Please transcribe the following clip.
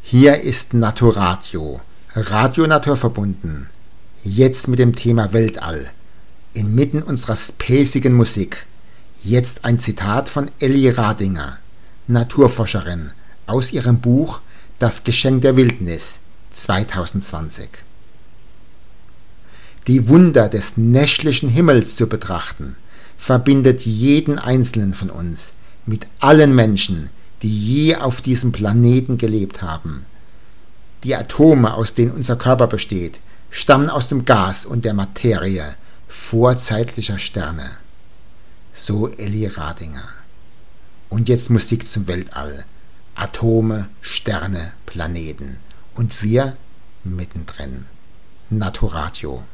Hier ist Naturadio, Radio naturverbunden, jetzt mit dem Thema Weltall, inmitten unserer spacigen Musik. Jetzt ein Zitat von Elli Radinger, Naturforscherin, aus ihrem Buch Das Geschenk der Wildnis 2020. Die Wunder des nächtlichen Himmels zu betrachten, verbindet jeden Einzelnen von uns mit allen Menschen, die je auf diesem Planeten gelebt haben. Die Atome, aus denen unser Körper besteht, stammen aus dem Gas und der Materie vorzeitlicher Sterne. So Elli Radinger. Und jetzt Musik zum Weltall. Atome, Sterne, Planeten. Und wir mittendrin. Naturadio.